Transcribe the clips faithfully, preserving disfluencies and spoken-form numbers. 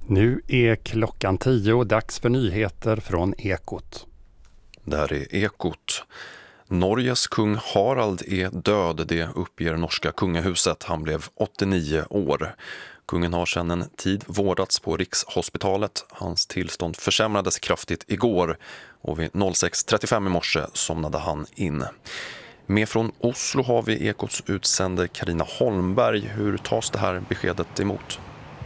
Nu är klockan tio och dags för nyheter från Ekot. Det här är Ekot. Norges kung Harald är död, det uppger norska kungahuset. Han blev åttionio år. Kungen har sedan en tid vårdats på Rikshospitalet. Hans tillstånd försämrades kraftigt igår och vid sex trettiofem i morse somnade han in. Med från Oslo har vi Ekots utsände Carina Holmberg. Hur tas det här beskedet emot?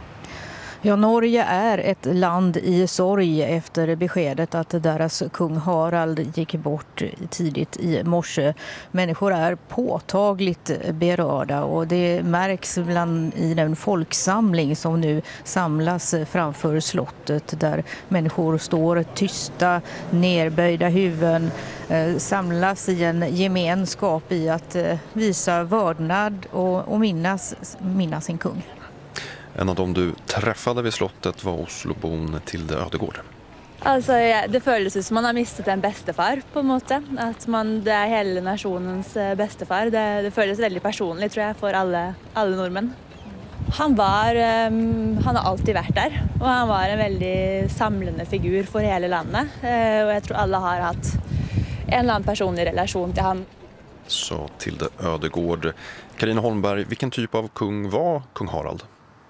Ja, Norge är ett land i sorg efter beskedet att deras kung Harald gick bort tidigt i morse. Människor är påtagligt berörda och det märks bland i den folksamling som nu samlas framför slottet, där människor står tysta, nerböjda huvuden, eh, samlas i en gemenskap i att eh, visa vördnad och, och minnas, minnas sin kung. En av dem du träffade vid slottet var Oslobon Tilde Ødegård. Alltså, ja, det føles ut som man har mistet en bestefar på en måte. Att man, det är hela nationens bestefar. Det, det føles väldigt personligt, tror jag, för alla, alla norrmän. Han, var, um, han har alltid varit där och han var en väldigt samlande figur för hela landet. Uh, och jag tror alla har haft en eller annan personlig relation till han. Så Tilde Ødegård. Carina Holmberg, vilken typ av kung var kung Harald?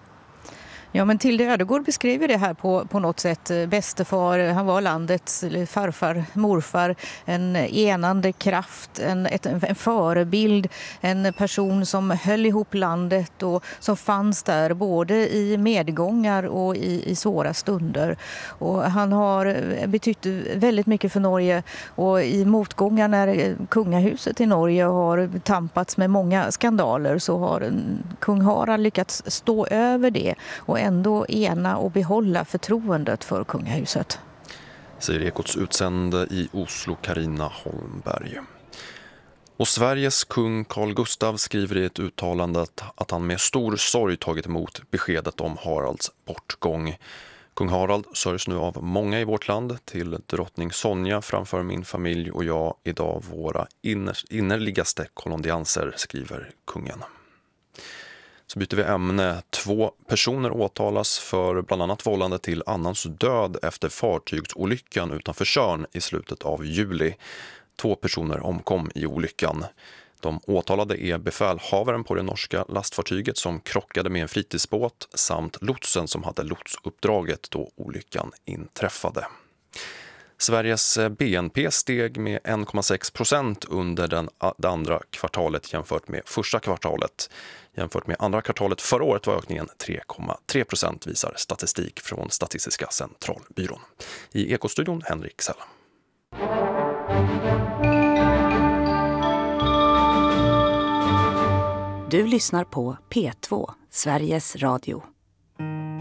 Ja, men Tilde Ødegård beskriver det här på, på något sätt. Bästefar, han var landets farfar, morfar, en enande kraft, en, ett, en förebild, en person som höll ihop landet och som fanns där både i medgångar och i, i svåra stunder. Och han har betytt väldigt mycket för Norge, och i motgångar när kungahuset i Norge har tampats med många skandaler så har kung Harald lyckats stå över det och ändå ena och behålla förtroendet för kungahuset. Säger Ekots utsände i Oslo, Carina Holmberg. Och Sveriges kung Carl Gustaf skriver i ett uttalande att han med stor sorg tagit emot beskedet om Haralds bortgång. Kung Harald sörjs nu av många i vårt land. Till drottning Sonja framför min familj och jag idag våra inner, innerligaste kolondianser, skriver kungen. Så byter vi ämne. Två personer åtalas för bland annat vållande till annans död efter fartygsolyckan utanför Tjörn i slutet av juli. Två personer omkom i olyckan. De åtalade är befälhavaren på det norska lastfartyget som krockade med en fritidsbåt samt lotsen som hade lotsuppdraget då olyckan inträffade. Sveriges B N P steg med en komma sex procent under den, det andra kvartalet jämfört med första kvartalet. Jämfört med andra kvartalet förra året var ökningen tre komma tre procent, visar statistik från Statistiska centralbyrån. I Ekostudion Henrik Sell. Du lyssnar på P två, Sveriges Radio.